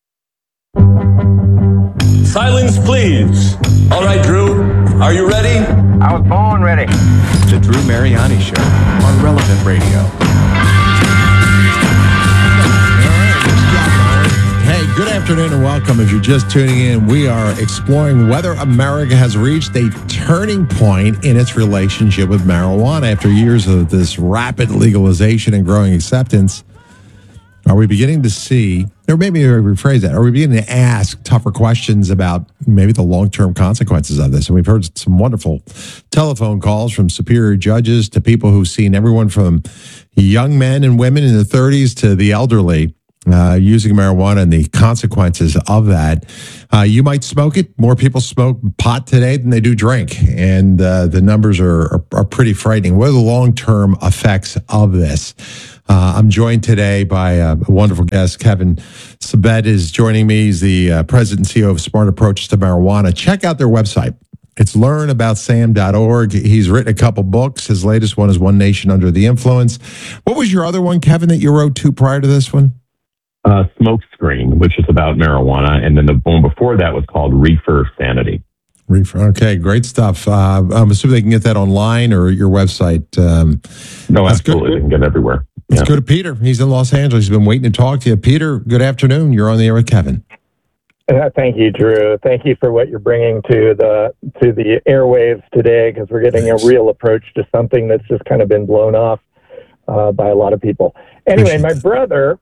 Silence, please. All right, Drew, are you ready? I was born ready. The Drew Mariani Show on Relevant Radio. Hey, good afternoon and welcome. If you're just tuning in, we are exploring whether America has reached a turning point in its relationship with marijuana after years of this rapid legalization and growing acceptance. Are we beginning to see, or maybe rephrase that, are we beginning to ask tougher questions about maybe the long-term consequences of this? And we've heard some wonderful telephone calls from superior judges to people who've seen everyone from young men and women in their thirties to the elderly uh, using marijuana and the consequences of that. Uh, you might smoke it. More people smoke pot today than they do drink. And uh, the numbers are, are, are pretty frightening. What are the long-term effects of this? Uh, I'm joined today by a wonderful guest. Kevin Sabet is joining me. He's the uh, president and C E O of Smart Approaches to Marijuana. Check out their website. It's learn about sam dot org. He's written a couple books. His latest one is One Nation Under the Influence. What was your other one, Kevin, that you wrote to prior to this one? Uh, Smoke Screen, which is about marijuana. And then the one before that was called Reefer Sanity. Reefer. Okay, great stuff. Uh, I'm assuming they can get that online or your website. Um, no, absolutely. They can get it everywhere. Let's yeah. go to Peter. He's in Los Angeles. He's been waiting to talk to you. Peter, good afternoon. You're on the air with Kevin. Uh, thank you, Drew. Thank you for what you're bringing to the to the airwaves today, because we're getting Thanks. a real approach to something that's just kind of been blown off uh, by a lot of people. Anyway, Appreciate my that. brother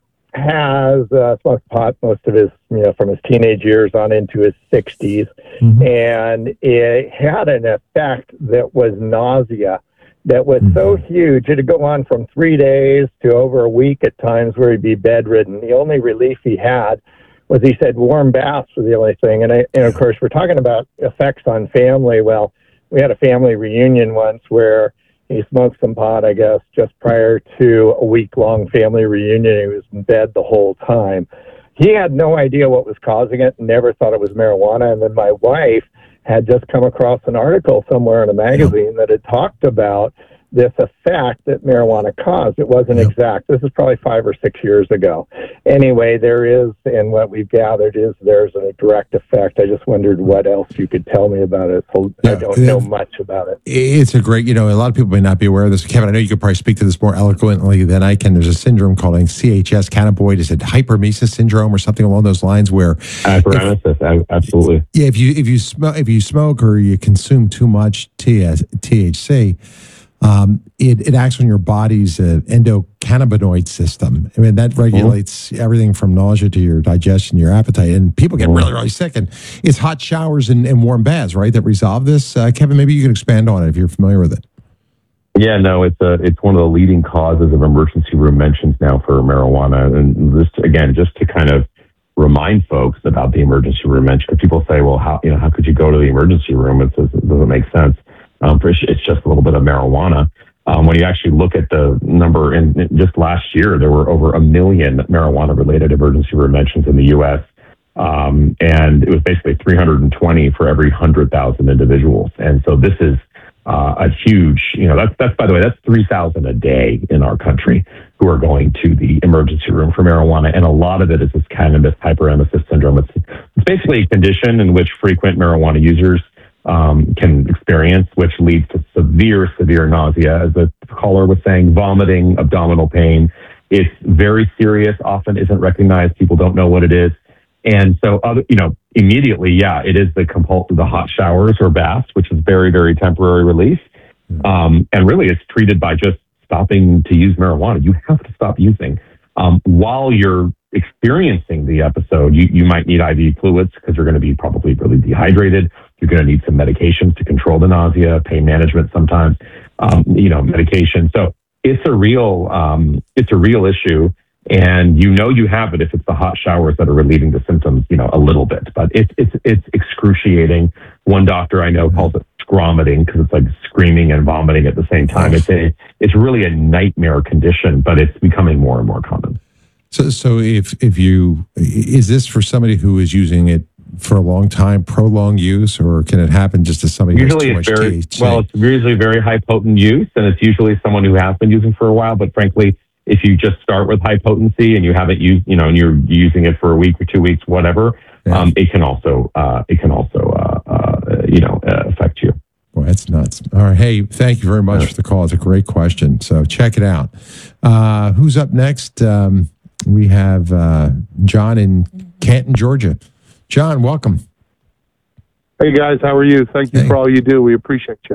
has uh, smoked pot most of his, you know, from his teenage years on into his sixties, mm-hmm. and it had an effect that was nausea. That was so huge. It'd go on from three days to over a week at times where he'd be bedridden. The only relief he had was, he said, warm baths were the only thing. And, I, and of course, we're talking about effects on family. Well, we had a family reunion once where he smoked some pot, I guess, just prior to a week-long family reunion. He was in bed the whole time. He had no idea what was causing it, never thought it was marijuana. And then my wife had just come across an article somewhere in a magazine that had talked about this effect that marijuana caused. It wasn't yep. exact. This is probably five or six years ago. Anyway, there is, and what we've gathered is there's a direct effect. I just wondered what else you could tell me about it. So yeah, I don't know much about it. It's a great, you know, a lot of people may not be aware of this. Kevin, I know you could probably speak to this more eloquently than I can. There's a syndrome called C H S, cannabinoid, is it hyperemesis syndrome or something along those lines where... Hyperemesis, absolutely. Yeah, if you, if, you smoke, if you smoke or you consume too much T H C, Um, it, it acts on your body's uh, endocannabinoid system. I mean, that regulates mm-hmm. everything from nausea to your digestion, your appetite, and people get really, really sick. And it's hot showers and, and warm baths, right, that resolve this. Uh, Kevin, maybe you can expand on it if you're familiar with it. Yeah, no, it's a, it's one of the leading causes of emergency room mentions now for marijuana. And this, again, just to kind of remind folks about the emergency room mention, because people say, well, how, you know, how could you go to the emergency room? It, says, it doesn't make sense. Um, it's just a little bit of marijuana. Um, when you actually look at the number, in, in just last year, there were over a million marijuana-related emergency room admissions in the U S, um, and it was basically three hundred twenty for every one hundred thousand individuals. And so this is uh, a huge, you know, that's, that's by the way, that's three thousand a day in our country who are going to the emergency room for marijuana, and a lot of it is this cannabis hyperemesis syndrome. It's, it's basically a condition in which frequent marijuana users Um, can experience, which leads to severe, severe nausea, as the caller was saying, vomiting, abdominal pain. It's very serious, often isn't recognized. People don't know what it is. And so, other, you know, immediately, yeah, it is the compulsive, the hot showers or baths, which is very, very temporary relief. Um, and really, it's treated by just stopping to use marijuana. You have to stop using. Um, while you're experiencing the episode, you, you might need I V fluids because you're going to be probably really dehydrated. You're going to need some medications to control the nausea, pain management sometimes, um, you know, medication. So it's a real, um, it's a real issue. And you know you have it if it's the hot showers that are relieving the symptoms, you know, a little bit. But it's it's it's excruciating. One doctor I know calls it scromiting because it's like screaming and vomiting at the same time. It's a it's really a nightmare condition, but it's becoming more and more common. So, so if if you is this for somebody who is using it for a long time, prolonged use, or can it happen just to somebody usually who has too it's much very, T H C? Well, it's usually very high potent use, and it's usually someone who has been using for a while. But frankly, if you just start with high potency and you haven't used, you know, and you're using it for a week or two weeks, whatever, yeah. um, it can also uh, it can also uh, uh, you know uh, affect you. Boy, that's nuts. All right, hey, thank you very much yeah. for the call. It's a great question. So check it out. Uh, who's up next? Um, we have uh, John in Canton, Georgia. John, welcome. Hey guys, how are you? Thank you hey. for all you do. We appreciate you.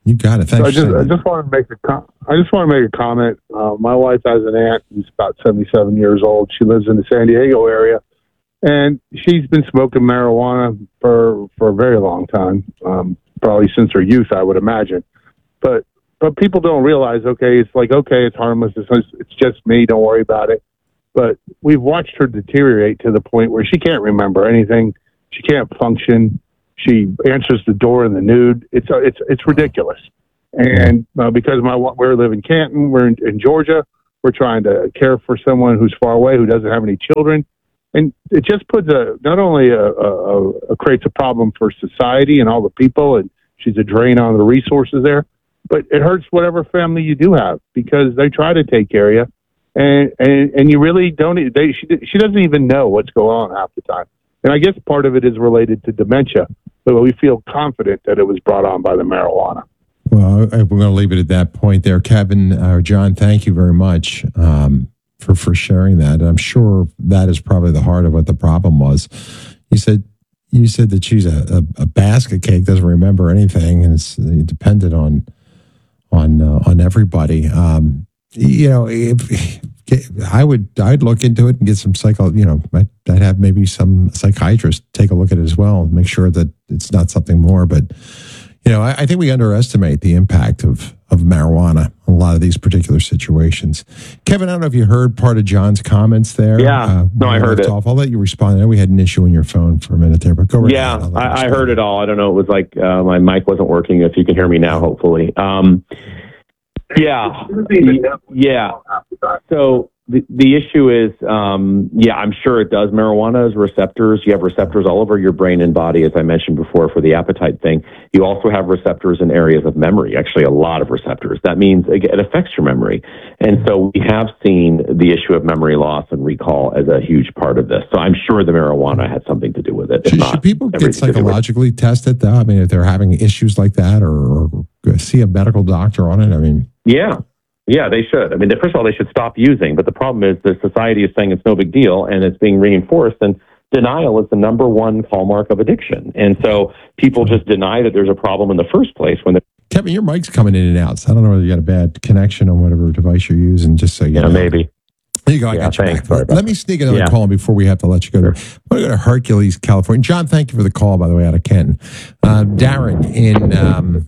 You got it. Thanks. So I just I just want to make a com- I just want to make a comment. Uh, my wife has an aunt who's about seventy-seven years old. She lives in the San Diego area, and she's been smoking marijuana for for a very long time, um, probably since her youth, I would imagine. But but people don't realize. Okay, it's like okay, it's harmless. It's it's just me. Don't worry about it. But we've watched her deteriorate to the point where she can't remember anything. She can't function. She answers the door in the nude. It's uh, it's it's ridiculous. And uh, because my we live in Canton, we're in, in Georgia. We're trying to care for someone who's far away who doesn't have any children, and it just puts a not only a, a, a creates a problem for society and all the people, and she's a drain on the resources there. But it hurts whatever family you do have because they try to take care of you, and and, and you really don't. They she she doesn't even know what's going on half the time. And I guess part of it is related to dementia, but we feel confident that it was brought on by the marijuana. Well, we're going to leave it at that point there. Kevin or uh, John, thank you very much um, for, for sharing that. I'm sure that is probably the heart of what the problem was. You said you said that she's a, a, a basket cake, doesn't remember anything, and it's dependent on on uh, on everybody. Um, you know, if, I would I'd look into it and get some psycho. You know, I'd, I'd have maybe some psychiatrist take a look at it as well, and make sure that it's not something more. But you know, I, I think we underestimate the impact of of marijuana in a lot of these particular situations. Kevin, I don't know if you heard part of John's comments there. Yeah, uh, no, I heard it. Off. I'll let you respond. I know we had an issue on your phone for a minute there, but go right yeah, ahead. I, I heard it all. I don't know. It was like uh, my mic wasn't working. If you can hear me now, hopefully. Um, yeah, yeah. So the the issue is, um, yeah, I'm sure it does. Marijuana has receptors. You have receptors all over your brain and body, as I mentioned before, for the appetite thing. You also have receptors in areas of memory, actually a lot of receptors. That means it affects your memory. And so we have seen the issue of memory loss and recall as a huge part of this. So I'm sure the marijuana had something to do with it. Should, should people get psychologically tested, though? I mean, if they're having issues like that, or, or see a medical doctor on it? I mean, yeah. Yeah, they should. I mean, first of all, they should stop using. But the problem is the society is saying it's no big deal, and it's being reinforced. And denial is the number one hallmark of addiction. And so people just deny that there's a problem in the first place. When Kevin, your mic's coming in and out. So I don't know whether you got a bad connection on whatever device you're using. Just so you yeah, know. maybe. There you go. I yeah, got you thanks. back. Let me sneak another yeah. call before we have to let you go. To, I'm going to go to Hercules, California. John, thank you for the call, by the way, out of Canton. Uh, Darren in um,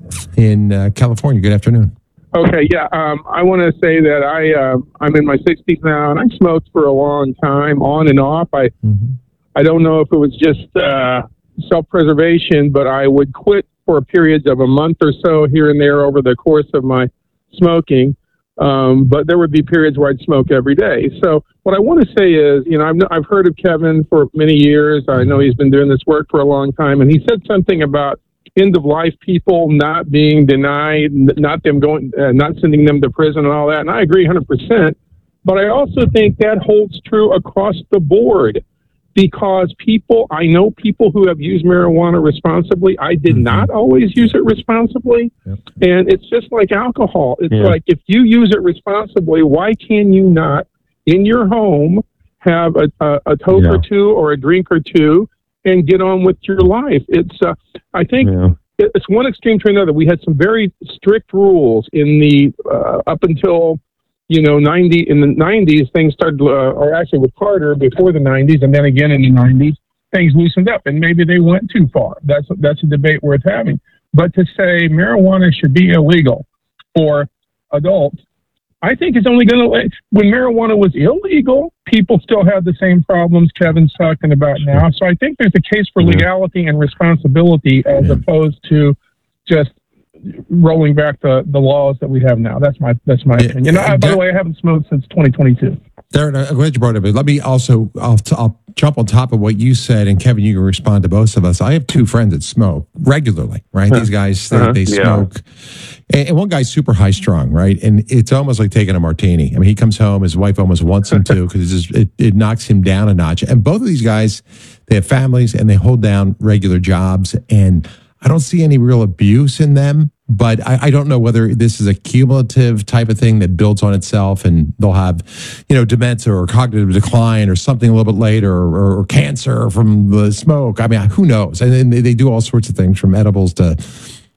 in uh, California. Good afternoon. Okay, yeah, um, I want to say that I uh, I'm in my sixties now, and I smoked for a long time, on and off. I mm-hmm. I don't know if it was just uh, self-preservation, but I would quit for periods of a month or so here and there over the course of my smoking. Um, but there would be periods where I'd smoke every day. So what I want to say is, you know, I've I've heard of Kevin for many years. I know he's been doing this work for a long time, and he said something about end-of-life people not being denied, not them going, uh, not sending them to prison and all that. And I agree one hundred percent. But I also think that holds true across the board because people, I know people who have used marijuana responsibly. I did not always use it responsibly. Yep. And it's just like alcohol. It's yeah. like if you use it responsibly, why can you not in your home have a, a, a toke yeah. or two or a drink or two and get on with your life? It's, uh, I think yeah. it's one extreme to another. We had some very strict rules in the, uh, up until, you know, ninety in the nineties, things started, uh, or actually with Carter before the nineties, and then again in the nineties, things loosened up, and maybe they went too far. That's, that's a debate worth having. But to say marijuana should be illegal for adults, I think it's only going to, when marijuana was illegal, people still had the same problems Kevin's talking about now. So I think there's a case for legality and responsibility as yeah. opposed to just rolling back the, the laws that we have now. That's my that's my yeah. opinion. Uh, by the way, I haven't smoked since twenty twenty-two. Darren, I'm glad you brought it up. Let me also, I'll, I'll jump on top of what you said, and Kevin, you can respond to both of us. I have two friends that smoke regularly, right? These guys, they, uh-huh. they smoke. Yeah. And one guy's super high strung, right? And it's almost like taking a martini. I mean, he comes home, his wife almost wants him to because it, it knocks him down a notch. And both of these guys, they have families and they hold down regular jobs. And I don't see any real abuse in them, but I, I don't know whether this is a cumulative type of thing that builds on itself and they'll have, you know, dementia or cognitive decline or something a little bit later or, or cancer from the smoke. I mean, who knows? And they, they do all sorts of things from edibles to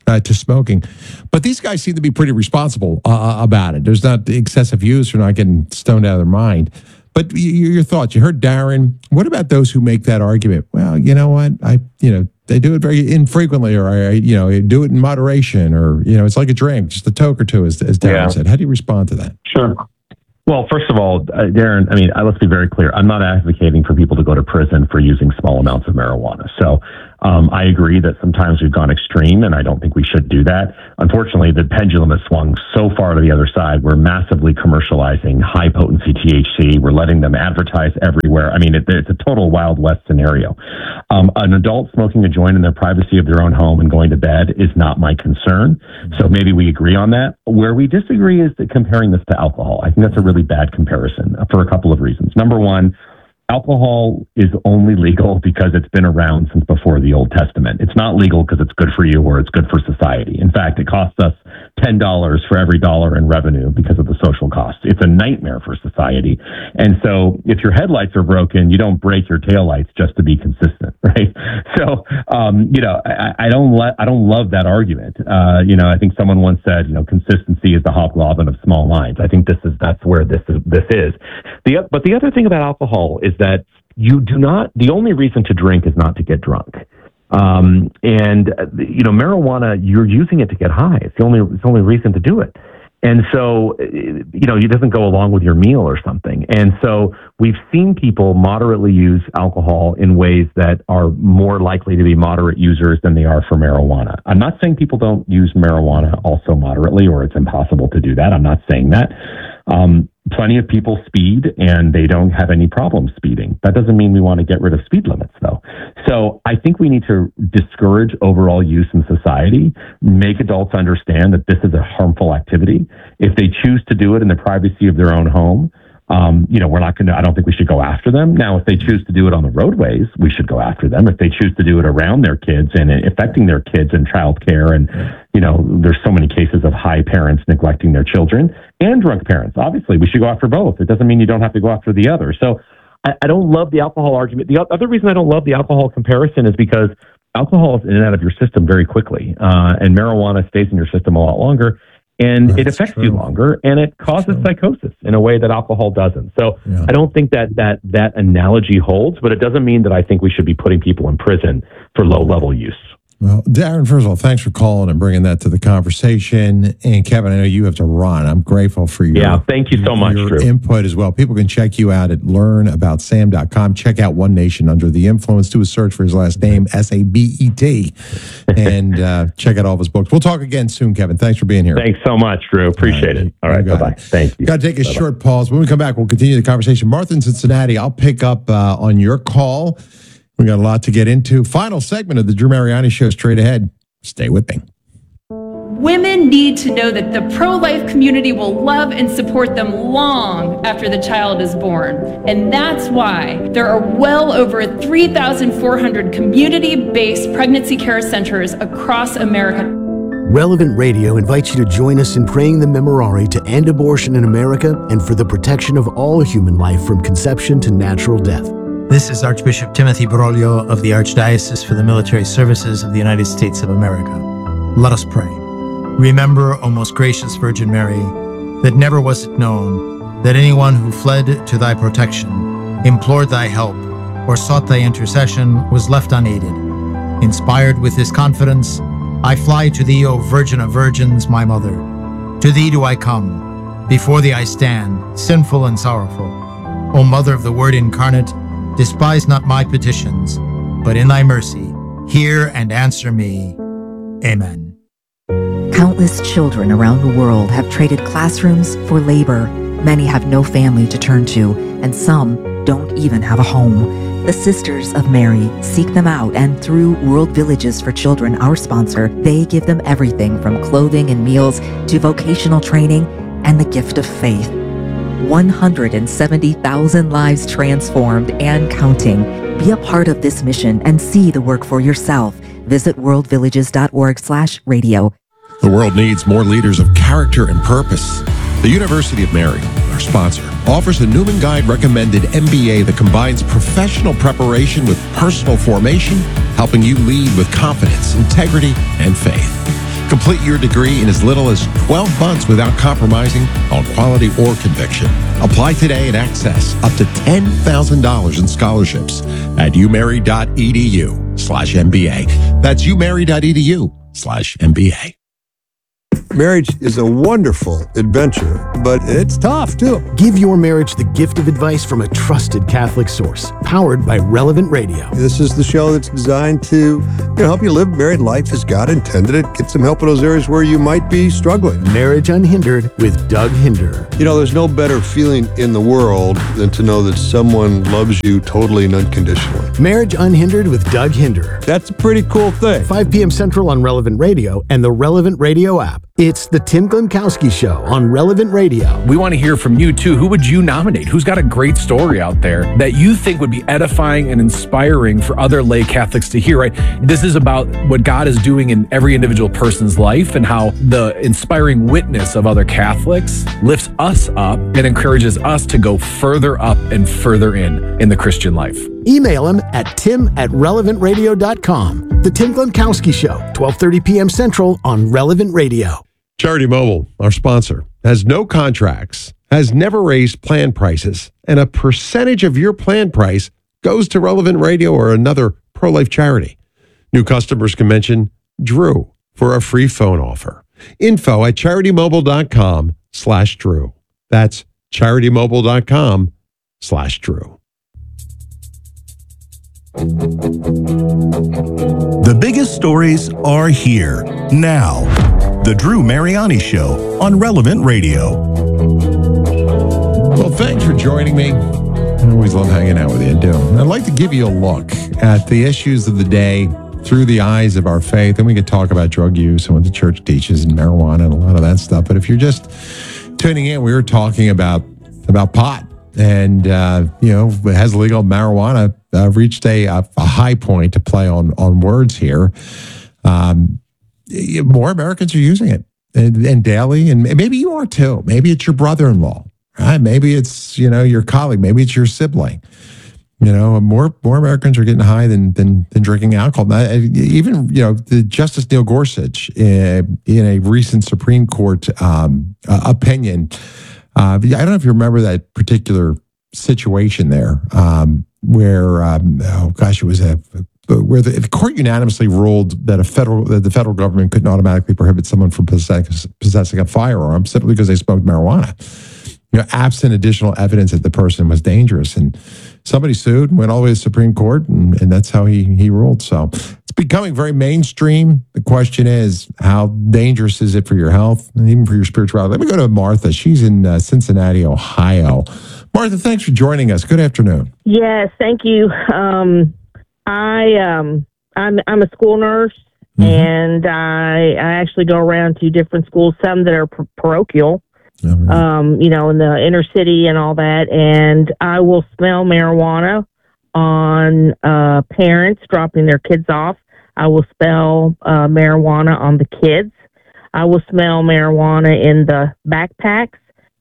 uh, to smoking. But these guys seem to be pretty responsible uh, about it. There's not excessive use. They're not getting stoned out of their mind. But y- your thoughts, you heard Darren. What about those who make that argument? Well, you know what? I, you know, they do it very infrequently, or I, you know, do it in moderation, or, you know, it's like a drink, just a toke or two, as, as Darren Yeah. said. How do you respond to that? Sure. Well, first of all, uh, Darren, I mean, uh, let's be very clear. I'm not advocating for people to go to prison for using small amounts of marijuana. So um, I agree that sometimes we've gone extreme, and I don't think we should do that. Unfortunately, the pendulum has swung so far to the other side. We're massively commercializing high-potency T H C. We're letting them advertise everywhere. I mean, it, it's a total Wild West scenario. Um, an adult smoking a joint in the privacy of their own home and going to bed is not my concern. So maybe we agree on that. Where we disagree is that comparing this to alcohol. I think that's a really bad comparison for a couple of reasons. Number one, alcohol is only legal because it's been around since before the Old Testament. It's not legal because it's good for you or it's good for society. In fact, it costs us ten dollars for every dollar in revenue because of the social costs. It's a nightmare for society. And so if your headlights are broken, you don't break your taillights just to be consistent, right? So, um, you know, I, I don't le- I don't love that argument. Uh, you know, I think someone once said, you know, consistency is the hobgoblin of small minds. I think this is, that's where this is, this is. The, but the other thing about alcohol is that you do not, the only reason to drink is not to get drunk. Um, and, uh, you know, marijuana, you're using it to get high. It's the only, it's the only reason to do it. And so, you know, it doesn't go along with your meal or something. And so we've seen people moderately use alcohol in ways that are more likely to be moderate users than they are for marijuana. I'm not saying people don't use marijuana also moderately, or it's impossible to do that. I'm not saying that. Um, plenty of people speed and they don't have any problem speeding. That doesn't mean we want to get rid of speed limits, though. So I think we need to discourage overall use in society, make adults understand that this is a harmful activity. If they choose to do it in the privacy of their own home, um, you know, we're not going to, I don't think we should go after them. Now, if they choose to do it on the roadways, we should go after them. If they choose to do it around their kids and affecting their kids in childcare, and, you know, there's so many cases of high parents neglecting their children and drunk parents. Obviously, we should go after both. It doesn't mean you don't have to go after the other. So I, I don't love the alcohol argument. The other reason I don't love the alcohol comparison is because alcohol is in and out of your system very quickly, uh, and marijuana stays in your system a lot longer. And That's it affects true. you longer, and it causes true. psychosis in a way that alcohol doesn't. So yeah. I don't think that, that that analogy holds, but it doesn't mean that I think we should be putting people in prison for low-level use. Well, Darren, first of all, thanks for calling and bringing that to the conversation. And Kevin, I know you have to run. I'm grateful for your, yeah, thank you so much, your Drew. input as well. People can check you out at learn about sam dot com. Check out One Nation Under the Influence. Do a search for his last name, S A B E T, and uh, check out all of his books. We'll talk again soon, Kevin. Thanks for being here. Thanks so much, Drew. Appreciate all right. it. All right, bye-bye. It. Thank you. Got to take a bye-bye. short pause. When we come back, we'll continue the conversation. Martha in Cincinnati, I'll pick up uh, on your call. We got a lot to get into. Final segment of the Drew Mariani Show straight ahead. Stay with me. Women need to know that the pro-life community will love and support them long after the child is born. And that's why there are well over three thousand four hundred community-based pregnancy care centers across America. Relevant Radio invites you to join us in praying the Memorare to end abortion in America and for the protection of all human life from conception to natural death. This is Archbishop Timothy Broglio of the Archdiocese for the Military Services of the United States of America. Let us pray. Remember, O most gracious Virgin Mary, that never was it known that anyone who fled to thy protection, implored thy help, or sought thy intercession was left unaided. Inspired with this confidence, I fly to thee, O Virgin of Virgins, my Mother. To thee do I come. Before thee I stand, sinful and sorrowful. O Mother of the Word incarnate, despise not my petitions, but in thy mercy, hear and answer me. Amen. Countless children around the world have traded classrooms for labor. Many have no family to turn to, and some don't even have a home. The Sisters of Mary seek them out, and through World Villages for Children, our sponsor, they give them everything from clothing and meals to vocational training and the gift of faith. one hundred seventy thousand lives transformed and counting. Be a part of this mission and see the work for yourself. Visit world villages dot org slash radio. The world needs more leaders of character and purpose. The University of Mary, our sponsor, offers a Newman Guide recommended M B A that combines professional preparation with personal formation, helping you lead with confidence, integrity, and faith. Complete your degree in as little as twelve months without compromising on quality or conviction. Apply today and access up to ten thousand dollars in scholarships at umary.edu slash MBA. That's umary.edu slash MBA. Marriage is a wonderful adventure, but it's tough too. Give your marriage the gift of advice from a trusted Catholic source, powered by Relevant Radio. This is the show that's designed to you know, help you live married life as God intended it. Get some help in those areas where you might be struggling. Marriage Unhindered with Doug Hinder. You know, there's no better feeling in the world than to know that someone loves you totally and unconditionally. Marriage Unhindered with Doug Hinder. That's a pretty cool thing. five p.m. Central on Relevant Radio and the Relevant Radio app. It's the Tim Glemkowski Show on Relevant Radio. We want to hear from you, too. Who would you nominate? Who's got a great story out there that you think would be edifying and inspiring for other lay Catholics to hear, right? This is about what God is doing in every individual person's life and how the inspiring witness of other Catholics lifts us up and encourages us to go further up and further in in the Christian life. Email him at tim at relevant radio dot com. The Tim Glemkowski Show, twelve thirty p.m. Central on Relevant Radio. Charity Mobile, our sponsor, has no contracts, has never raised plan prices, and a percentage of your plan price goes to Relevant Radio or another pro-life charity. New customers can mention Drew for a free phone offer. Info at charitymobile.com slash Drew. That's charitymobile.com slash Drew. The biggest stories are here now. The Drew Mariani Show on Relevant Radio. Well, thanks for joining me. I always love hanging out with you, I do. I'd like to give you a look at the issues of the day through the eyes of our faith, and we could talk about drug use and what the church teaches and marijuana and a lot of that stuff. But if you're just tuning in, we were talking about about pot, and uh, you know, has legal marijuana uh, reached a, a high point to play on on words here. Um, more Americans are using it, and, and daily, and maybe you are too. Maybe it's your brother-in-law, right? Maybe it's, you know, your colleague. Maybe it's your sibling. You know, more more Americans are getting high than than, than drinking alcohol. Even, you know, the Justice Neil Gorsuch uh, in a recent Supreme Court um, uh, opinion. Uh, I don't know if you remember that particular situation there, um, where um, oh gosh, it was a where the, the court unanimously ruled that a federal that the federal government couldn't automatically prohibit someone from possessing, possessing a firearm simply because they smoked marijuana. You know, absent additional evidence that the person was dangerous. And somebody sued, went all the way to the Supreme Court, and, and that's how he, he ruled. So it's becoming very mainstream. The question is, how dangerous is it for your health and even for your spirituality? Let me go to Martha. She's in uh, Cincinnati, Ohio. Martha, thanks for joining us. Good afternoon. Yes, thank you. Um, I, um, I'm, I'm a school nurse, mm-hmm. and I, I actually go around to different schools, some that are par- parochial. Oh, right. Um, you know, in the inner city and all that, and I will smell marijuana on uh, parents dropping their kids off. I will smell uh, marijuana on the kids. I will smell marijuana in the backpacks,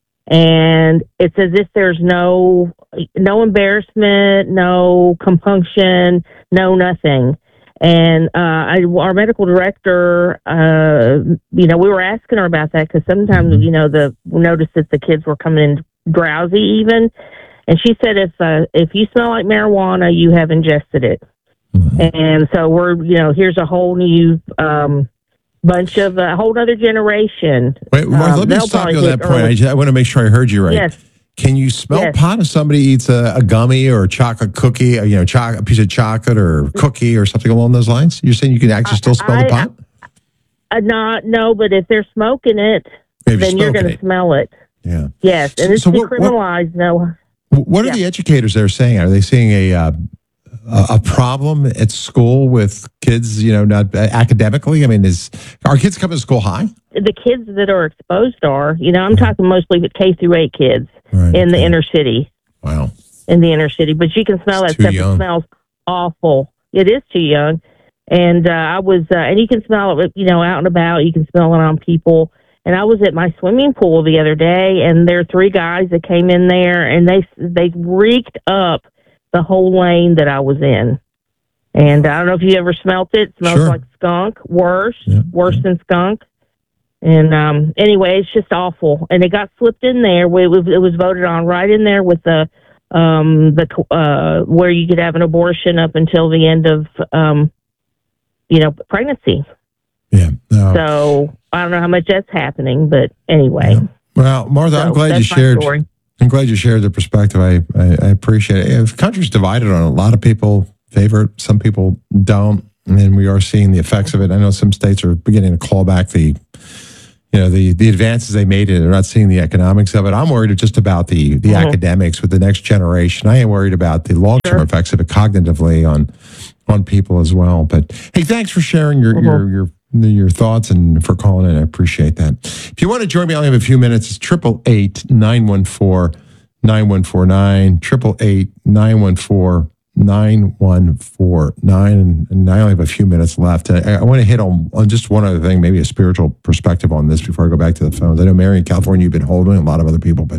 and it's as if there's no no embarrassment, no compunction, no nothing. And uh, I, our medical director, uh, you know, we were asking her about that because sometimes, you know, the we noticed that the kids were coming in drowsy even. And she said, if uh, if you smell like marijuana, you have ingested it. Mm-hmm. And so we're, you know, here's a whole new um, bunch of a whole other generation. Wait, Martha, um, let me stop you on that point. I, just, I want to make sure I heard you right. Yes. Can you smell yes. pot if somebody eats a, a gummy or a chocolate cookie, or, you know, cho- a piece of chocolate or cookie or something along those lines? You're saying you can actually still smell I, the pot? Uh, not, no, but if they're smoking it, Maybe then you're smoking going to it. smell it. Yeah. Yes, and it's So what- decriminalized. No. What are Yeah. the educators there saying? Are they seeing a uh, a a problem at school with kids, you know, not uh, academically? I mean, is are kids coming to school high? The kids that are exposed are, you know, I'm talking mostly the K through eight kids Right, in the okay. inner city. Wow. In the inner city, but you can smell It's that too stuff. young. It smells awful. It is too young, and uh, I was, uh, and you can smell it, you know, out and about. You can smell it on people. And I was at my swimming pool the other day, and there are three guys that came in there, and they they reeked up the whole lane that I was in. And I don't know if you ever smelt it. It smells Sure. like skunk. Worse, Yeah. worse than skunk. And um, anyway, it's just awful. And it got slipped in there. It was, it was voted on right in there with the um, the uh, where you could have an abortion up until the end of um, you know pregnancy. Yeah. No. So I don't know how much that's happening, but anyway. Yeah. Well, Martha, so I'm glad you that's my shared. story. I'm glad you shared the perspective. I, I, I appreciate it. The country's divided on it. A lot of people favor it. Some people don't. And we are seeing the effects of it. I know some states are beginning to claw back the, you know, the the advances they made. They're not seeing the economics of it. I'm worried just about the the Mhm. academics with the next generation. I am worried about the long term Sure. effects of it cognitively on on people as well. But hey, thanks for sharing your your your your thoughts and for calling in. I appreciate that. If you want to join me, I only have a few minutes. It's triple eight nine one four nine one four nine triple eight nine one four nine one four nine, and I only have a few minutes left. I, I want to hit on, on just one other thing, maybe a spiritual perspective on this before I go back to the phones. I know, Mary, in California, you've been holding a lot of other people, but